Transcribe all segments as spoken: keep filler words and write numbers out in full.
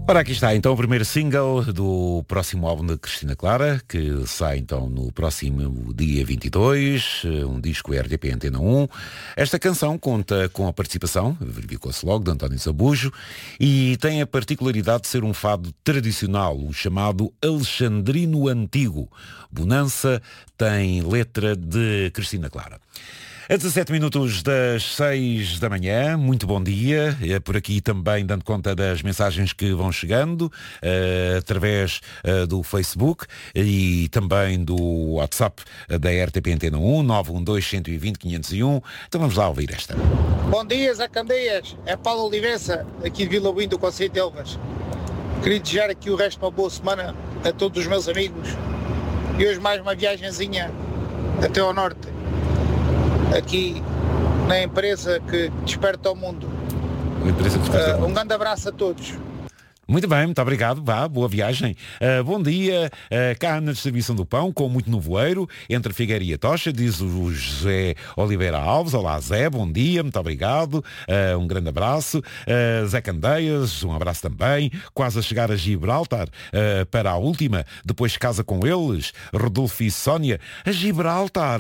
Ora, aqui está então o primeiro single do próximo álbum de Cristina Clara, que sai então no próximo dia vinte e dois, um disco R T P Antena um. Esta canção conta com a participação, verificou-se logo, de António Zambujo, e tem a particularidade de ser um fado tradicional, o chamado alexandrino antigo. Bonança tem letra de Cristina Clara. A dezassete minutos das seis da manhã, muito bom dia, é por aqui também dando conta das mensagens que vão chegando, uh, através uh, do Facebook e também do WhatsApp da R T P Antena um, nove um dois, um dois zero, quinhentos e um. Então vamos lá ouvir esta. Bom dia, Zé Candeias, é Paulo Olivença, aqui de Vila Buim do Concelho de Elvas. Queria desejar aqui o resto de uma boa semana a todos os meus amigos e hoje mais uma viagenzinha até ao norte, aqui na empresa que desperta o mundo. Empresa que desperta o mundo. Uh, um grande abraço a todos. Muito bem, muito obrigado, vá, boa viagem. Uh, bom dia, uh, cá na distribuição do pão, com muito nevoeiro, entre Figueira e a Tocha, diz o José Oliveira Alves. Olá Zé, bom dia, muito obrigado, uh, um grande abraço. Uh, Zé Candeias, um abraço também, quase a chegar a Gibraltar, uh, para a última, depois casa com eles, Rodolfo e Sónia, a Gibraltar,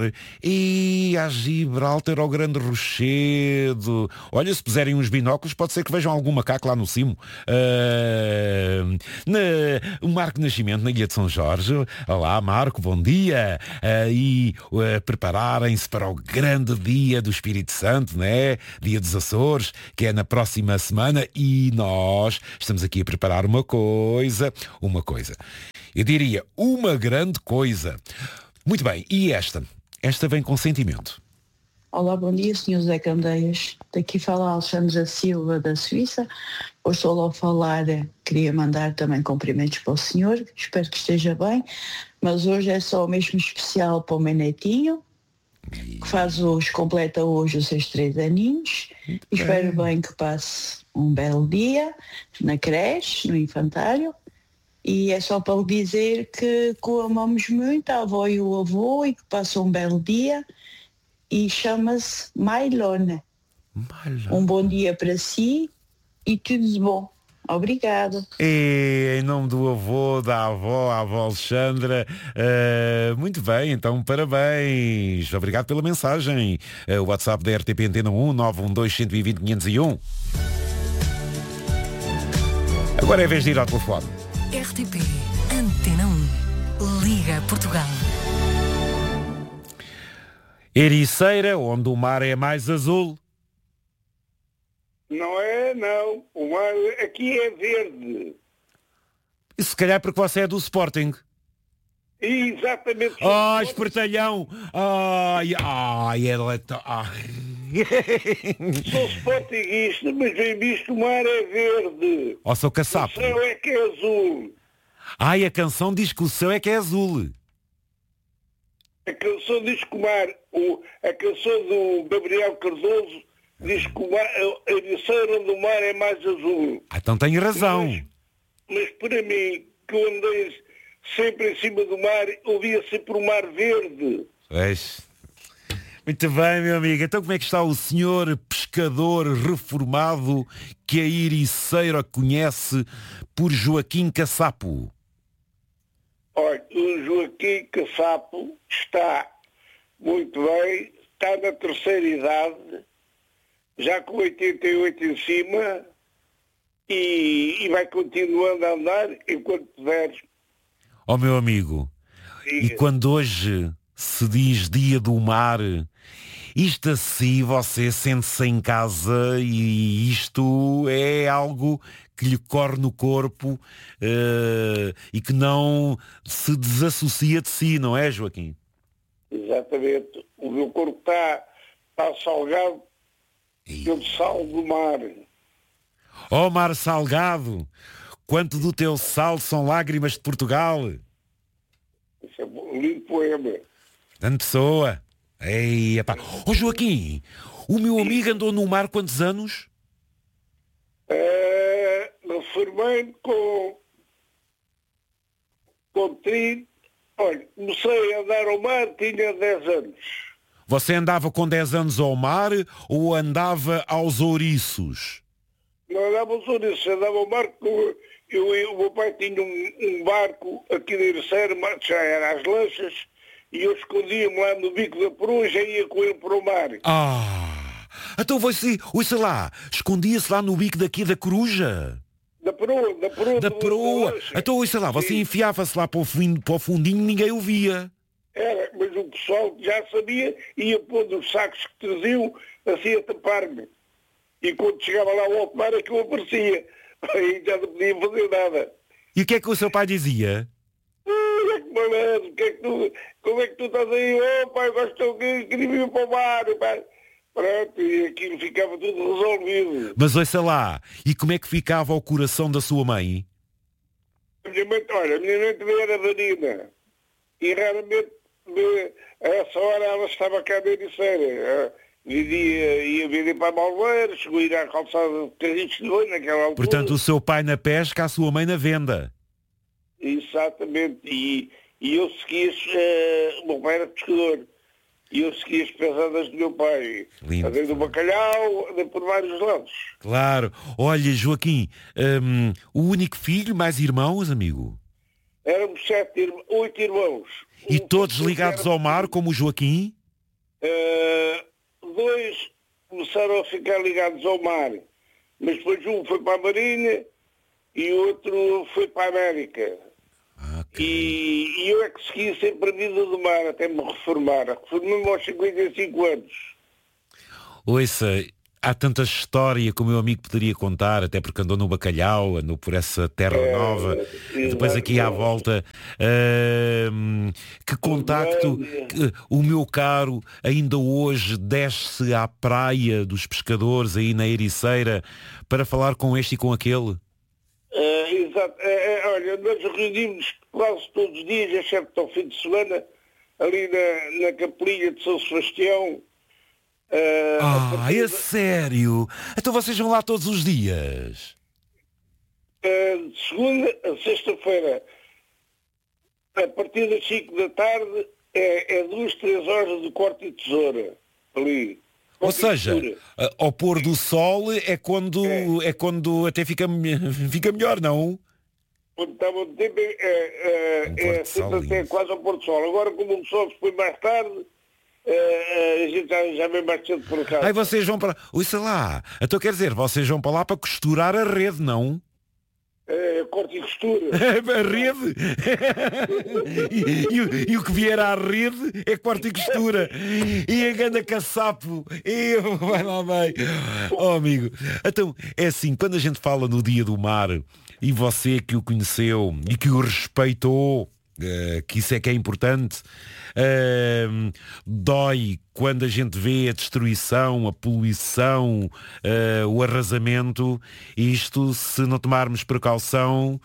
e a Gibraltar ao Grande Rochedo. Olha, se puserem uns binóculos, pode ser que vejam algum macaco lá no cimo. Uh, Na, o Marco Nascimento na Ilha de São Jorge. Olá Marco, bom dia. Uh, e uh, prepararem-se para o grande dia do Espírito Santo, né? Dia dos Açores, que é na próxima semana, e nós estamos aqui a preparar uma coisa, uma coisa. Eu diria uma grande coisa. Muito bem, e esta? Esta vem com sentimento. Olá, bom dia, senhor Zé Candeias. Daqui fala Alexandra Silva, da Suíça. Hoje estou lá a falar, queria mandar também cumprimentos para o senhor, espero que esteja bem, mas hoje é só mesmo especial para o meu netinho, que faz os, completa hoje os seus três aninhos. Espero bem que passe um belo dia na creche, no infantário, e é só para lhe dizer que, que o amamos muito, a avó e o avô, e que passe um belo dia. E chama-se Mailona. Um bom dia para si e tudo de bom. Obrigado. E em nome do avô, da avó, a avó Alexandra, uh, muito bem, então parabéns. Obrigado pela mensagem. Uh, o WhatsApp da R T P Antena um, nove um dois, um dois zero, quinhentos e um. Agora é a vez de ir ao telefone. R T P Antena um. Liga Portugal. Ericeira, onde o mar é mais azul. Não é, não. O mar aqui é verde. E se calhar porque você é do Sporting. Exatamente. Ai, espertalhão. Ai, ai, ela está... Sou sportinguista, mas bem visto, o mar é verde. Ó, sou caçapo. O céu é que é azul. Ai, a canção diz que o céu é que é azul. A canção diz que o mar, o, a canção do Gabriel Cardoso diz que o mar, a Ericeira onde o mar é mais azul. Ah, então tenho razão. Mas, mas para mim, que eu andei sempre em cima do mar, ouvia sempre o mar verde. Pois. Muito bem, meu amigo. Então como é que está o senhor pescador reformado que a Ericeira conhece por Joaquim Caçapo? Olha, o Joaquim Caçapo está muito bem, está na terceira idade, já com oitenta e oito em cima, e, e vai continuando a andar enquanto puder. Ó oh, meu amigo, diga. E quando hoje se diz Dia do Mar, isto assim você sente-se em casa e isto é algo que lhe corre no corpo uh, e que não se desassocia de si, não é, Joaquim? Exatamente. O meu corpo está, está salgado pelo sal do mar. Ó oh, mar salgado, quanto do teu sal são lágrimas de Portugal. Isso é um lindo poema. Grande pessoa. Ei, epá. Ó oh, Joaquim, o meu amigo andou no mar quantos anos? É, eu formei com, com trinta. Olha, comecei a andar ao mar, tinha dez anos. Você andava com dez anos ao mar ou andava aos ouriços? Não andavam só nisso, andava o barco. Eu, eu, o meu pai tinha um, um barco aqui na Ericeira, já era as lanchas, e eu escondia-me lá no bico da proa e já ia com ele para o mar. Ah, então você, ouça lá, escondia-se lá no bico daqui da coruja. Da proa, da proa. Da proa. Então, ouça lá, você enfiava-se lá para o, fundo, para o fundinho e ninguém o via. Era, mas o pessoal já sabia e ia pondo os sacos que traziam assim a tapar-me. E quando chegava lá ao alto mar é que eu aparecia. Aí já não podia fazer nada. E o que é que o seu pai dizia? Ah, é que malandro, que é que tu, como é que tu estás aí? Oh pai, gosto que queria ir para o mar, pai. Pronto, e aquilo ficava tudo resolvido. Mas ouça lá, e como é que ficava o coração da sua mãe? A minha mãe, olha, a minha mãe também era danina. E raramente, a essa hora, ela estava cá na Ericeira. Vivia, ia vender para Malveira, chegou a ir à calçada de Carrinhos de Boi naquela altura. Portanto, o seu pai na pesca, a sua mãe na venda. Exatamente. E, e eu segui, uh, o meu pai era pescador. E eu segui as pesadas do meu pai. Lindo. Andei do bacalhau, andei por vários lados. Claro. Olha, Joaquim, hum, o único filho, mais irmãos, amigo? Éramos sete, irmãos, oito irmãos. E Um todos ligados era... ao mar, como o Joaquim? Uh, dois começaram a ficar ligados ao mar. Mas depois um foi para a Marinha e o outro foi para a América. Okay. E, e eu é que segui sempre a vida do mar, até me reformar. Reformei-me aos cinquenta e cinco anos. Ouça, há tanta história que o meu amigo poderia contar, até porque andou no bacalhau, andou por essa terra é, nova, exatamente. Depois aqui à volta. Uh, que contacto, que, o meu caro, ainda hoje desce à praia dos pescadores aí na Ericeira para falar com este e com aquele? Uh, exato. É, é, olha, nós reunimos quase todos os dias, exceto ao fim de semana, ali na, na capelinha de São Sebastião. Uh, ah, é da... sério? Então vocês vão lá todos os dias? Uh, de segunda a sexta-feira, a partir das cinco da tarde, é, é duas, três horas de corte e tesoura, ali. Ou seja, ao pôr do sol é quando, é. é quando até fica, fica melhor, não? Quando está muito tempo é, é, um é sempre até quase ao pôr do sol. Agora, como o sol se põe mais tarde, é, a gente já, já vem mais cedo por casa. Aí vocês vão para... Ouça lá, então quer dizer, vocês vão para lá para costurar a rede, não? É, corte e costura. A rede? e, e, o, e o que vier à rede é corte e costura. E a ganda caçapo. E vai lá bem. Oh, amigo. Então, é assim, quando a gente fala no Dia do Mar, e você que o conheceu e que o respeitou, Uh, que isso é que é importante, uh, dói quando a gente vê a destruição, a poluição, uh, o arrasamento. Isto, se não tomarmos precaução,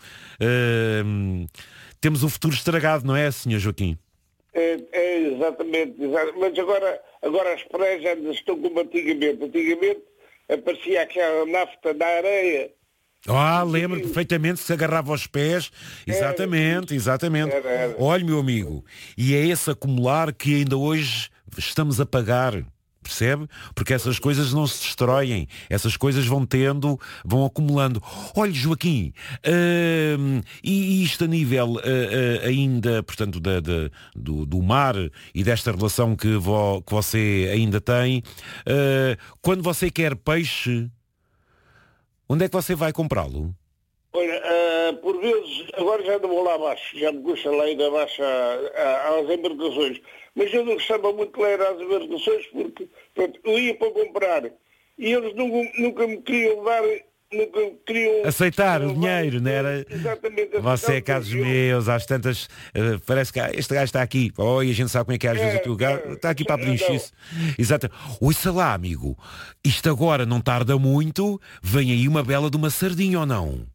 uh, temos o futuro estragado, não é, senhor Joaquim? É, é exatamente, exatamente, mas agora, agora as praias já estão como antigamente. Antigamente aparecia aquela nafta na areia. Ah, lembro perfeitamente, se agarrava aos pés. Exatamente, exatamente. Era, era. Olha, meu amigo, e é esse acumular que ainda hoje estamos a pagar, percebe? Porque essas coisas não se destroem, essas coisas vão tendo, vão acumulando. Olha, Joaquim, hum, e isto a nível uh, uh, ainda, portanto, da, da, do, do mar e desta relação que, vo, que você ainda tem, uh, quando você quer peixe, onde é que você vai comprá-lo? Olha, uh, por vezes, agora já não vou lá abaixo, já me custa lá ir abaixo às embarcações, mas eu não gostava muito de ler às embarcações porque, pronto, eu ia para comprar e eles nunca, nunca me queriam dar, nunca me queriam... Aceitar o dinheiro, não era? Exatamente. Você é cá dos meus, às tantas, uh, parece que ah, este gajo está aqui, oh, e a gente sabe como é que é às vezes o teu gajo, está aqui para preencher isso. Exato. Ouça lá, amigo, isto agora não tarda muito, vem aí uma bela de uma sardinha ou não?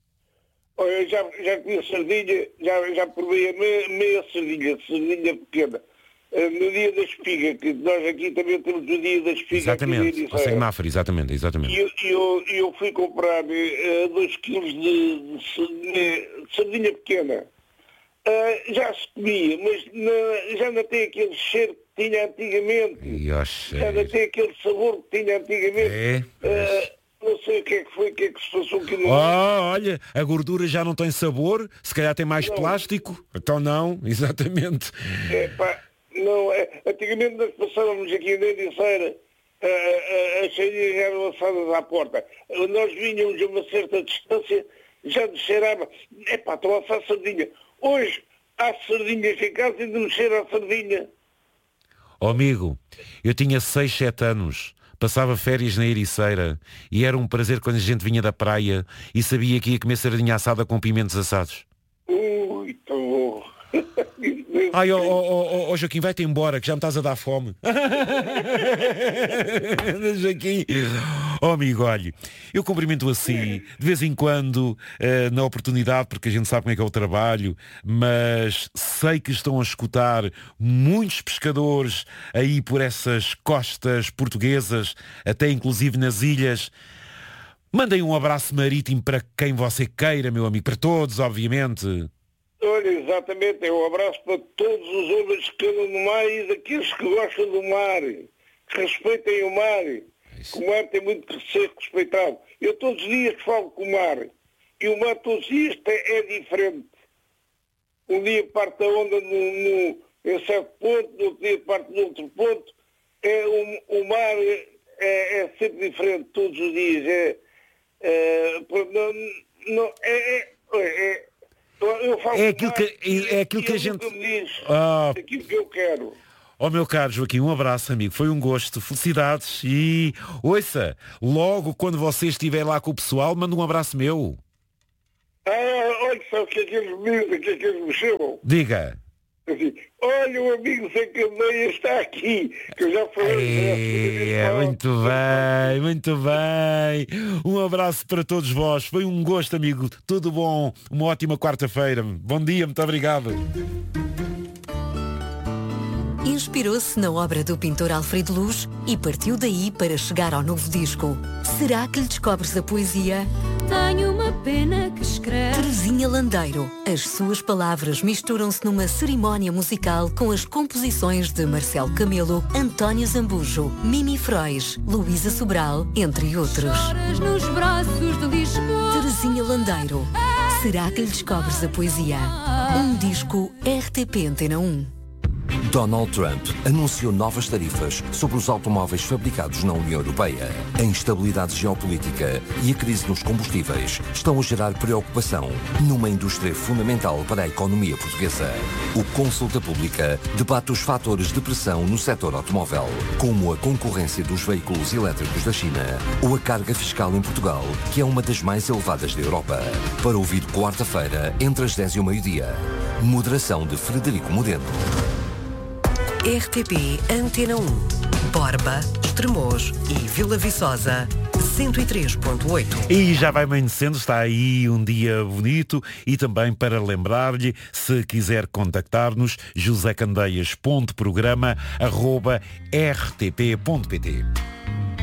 Olha, já, já comi a sardinha, já, já provei a meia, meia sardinha, sardinha pequena. Uh, no dia da espiga, que nós aqui também temos o dia da espiga. Exatamente, você em Mafra, exatamente, exatamente. E eu, eu, eu fui comprar uh, dois quilos de, de, de sardinha pequena. Uh, já se comia, mas na, já não tem aquele cheiro que tinha antigamente. E, já não tem aquele sabor que tinha antigamente. É, uh, Não sei o que é que foi, o que é que se passou aqui no... Oh, olha, a gordura já não tem sabor, se calhar tem mais não. Plástico. Então não, exatamente. É, pá, não, é, antigamente nós passávamos aqui na Ericeira, as cheirinhas eram lançadas à porta. Nós vinhamos a uma certa distância, já nos cheirava, é pá, estão a assar sardinha. Hoje há sardinhas em casa e não nos cheira a sardinha. Oh, amigo, eu tinha seis, sete anos, passava férias na Ericeira e era um prazer quando a gente vinha da praia e sabia que ia comer sardinha assada com pimentos assados. Ui, tão bom. Ai, ó oh, oh, oh, oh, Joaquim, vai-te embora, que já me estás a dar fome. Joaquim. Oh, amigo, olha, eu cumprimento assim, de vez em quando, uh, na oportunidade, porque a gente sabe como é que é o trabalho, mas sei que estão a escutar muitos pescadores aí por essas costas portuguesas, até inclusive nas ilhas. Mandem um abraço marítimo para quem você queira, meu amigo, para todos, obviamente. Olha, exatamente, é um abraço para todos os homens que andam no mar e daqueles que gostam do mar, que respeitem o mar. O mar tem muito que ser respeitado. Eu todos os dias falo com o mar, e o mar todos os dias é diferente. Um dia parte a onda no, no, em certo ponto, no outro dia parte no outro ponto. É, o, o mar é, é sempre diferente todos os dias. É, é, não, não, é, é, é Eu falo é aquilo que, é, é aquilo que a gente... Que me diz, ah. aquilo que eu quero. Oh, meu caro Joaquim, um abraço, amigo. Foi um gosto. Felicidades. E, ouça, logo quando você estiver lá com o pessoal, manda um abraço meu. Ah, olha só o que é que eles me dizem, o que é que eles me chamam. Diga. Assim, olha, o amigo Zé Candeia está aqui, que eu já falei. É, muito bem, muito bem. Um abraço para todos vós. Foi um gosto, amigo. Tudo bom. Uma ótima quarta-feira. Bom dia, muito obrigado. Inspirou-se na obra do pintor Alfredo Luz e partiu daí para chegar ao novo disco. Será que lhe descobres a poesia? Tenho uma pena que escreve. Terezinha Landeiro. As suas palavras misturam-se numa cerimónia musical com as composições de Marcelo Camelo, António Zambujo, Mimi Frois, Luísa Sobral, entre outros. Choras nos braços de Lisboa. Terezinha Landeiro. Será que lhe descobres a poesia? Um disco R T P Antena um. Donald Trump anunciou novas tarifas sobre os automóveis fabricados na União Europeia. A instabilidade geopolítica e a crise nos combustíveis estão a gerar preocupação numa indústria fundamental para a economia portuguesa. O Consulta Pública debate os fatores de pressão no setor automóvel, como a concorrência dos veículos elétricos da China ou a carga fiscal em Portugal, que é uma das mais elevadas da Europa. Para ouvir quarta-feira, entre as dez e o meio-dia. Moderação de Frederico Modeno. R T P Antena um. Borba, Estremoz e Vila Viçosa, cento e três ponto oito. E já vai amanhecendo, está aí um dia bonito. E também para lembrar-lhe, se quiser contactar-nos, josé candeias ponto programa arroba r t p ponto p t.